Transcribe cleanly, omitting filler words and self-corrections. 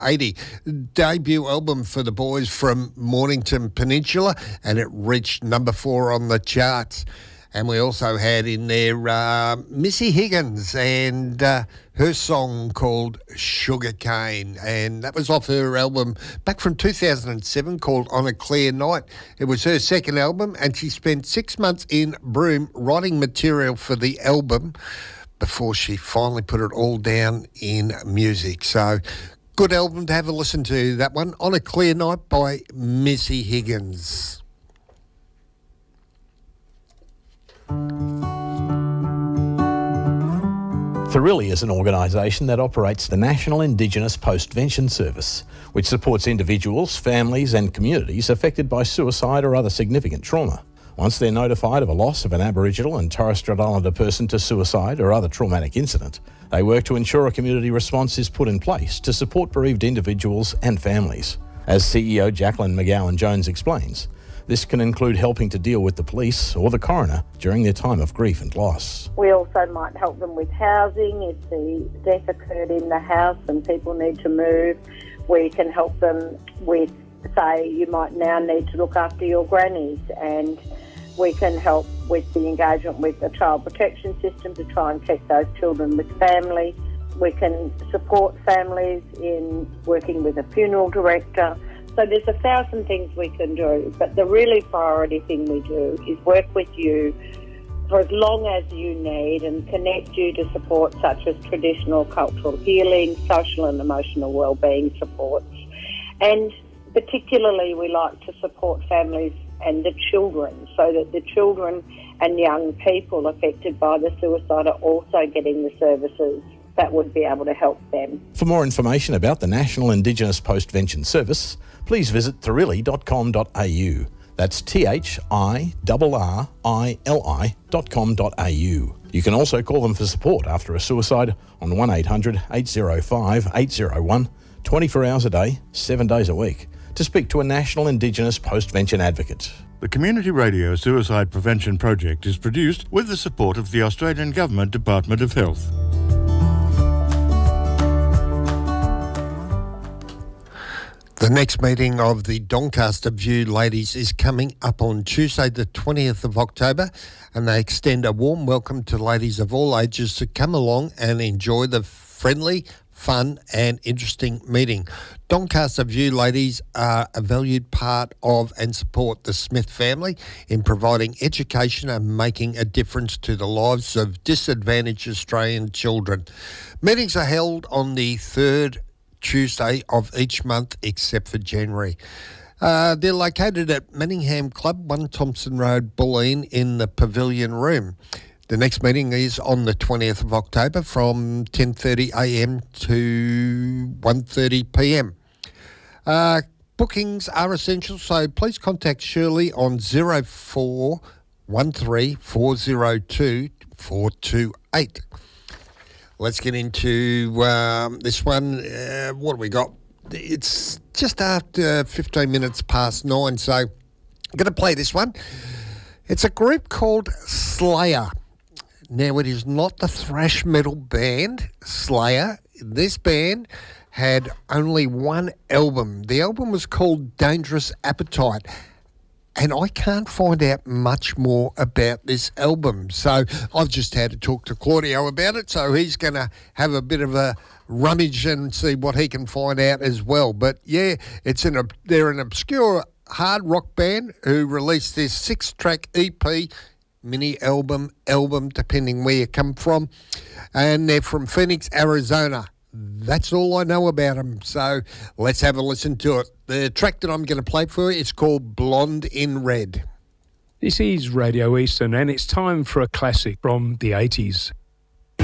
80. Debut album for the boys from Mornington Peninsula, and it reached number 4 on the charts. And we also had in there Missy Higgins and her song called Sugarcane. And that was off her album back from 2007 called On a Clear Night. It was her second album, and she spent 6 months in Broome writing material for the album before she finally put it all down in music. So good album to have a listen to, that one, On a Clear Night by Missy Higgins. Thorilli is an organisation that operates the National Indigenous Postvention Service, which supports individuals, families and communities affected by suicide or other significant trauma. Once they're notified of a loss of an Aboriginal and Torres Strait Islander person to suicide or other traumatic incident, they work to ensure a community response is put in place to support bereaved individuals and families. As CEO Jacqueline McGowan-Jones explains, this can include helping to deal with the police or the coroner during their time of grief and loss. We also might help them with housing if the death occurred in the house and people need to move. We can help them with, say, you might now need to look after your grannies, and we can help with the engagement with the child protection system to try and keep those children with family. We can support families in working with a funeral director. So there's 1,000 things we can do, but the really priority thing we do is work with you for as long as you need and connect you to support such as traditional cultural healing, social and emotional wellbeing supports. And particularly we like to support families and the children, so that the children and young people affected by the suicide are also getting the services that would be able to help them. For more information about the National Indigenous Postvention Service, please visit thorilli.com.au. That's THIRRILI.com.au. You can also call them for support after a suicide on 1800 805 801, 24 hours a day, 7 days a week, to speak to a National Indigenous Postvention advocate. The Community Radio Suicide Prevention Project is produced with the support of the Australian Government Department of Health. The next meeting of the Doncaster View Ladies is coming up on Tuesday the 20th of October, and they extend a warm welcome to ladies of all ages to come along and enjoy the friendly, fun and interesting meeting. Doncaster View Ladies are a valued part of and support the Smith family in providing education and making a difference to the lives of disadvantaged Australian children. Meetings are held on the third Tuesday of each month except for January. They're located at Manningham Club, 1 Thompson Road, Bulleen, in the Pavilion Room. The next meeting is on the 20th of October from 10:30am to 1:30pm. Bookings are essential, so please contact Shirley on 0413 402 428. Let's get into this one. What have we got? It's just after 15 minutes past 9, so I'm going to play this one. It's a group called Slayer. Now, it is not the thrash metal band Slayer. This band had only one album. The album was called Dangerous Appetite. And I can't find out much more about this album. So I've just had to talk to Claudio about it. So he's going to have a bit of a rummage and see what he can find out as well. But yeah, they're an obscure hard rock band who released this 6-track EP, mini album, depending where you come from. And they're from Phoenix, Arizona. That's all I know about them. So let's have a listen to it. The track that I'm going to play for you is called Blonde in Red. This is Radio Eastern, and it's time for a classic from the 80s.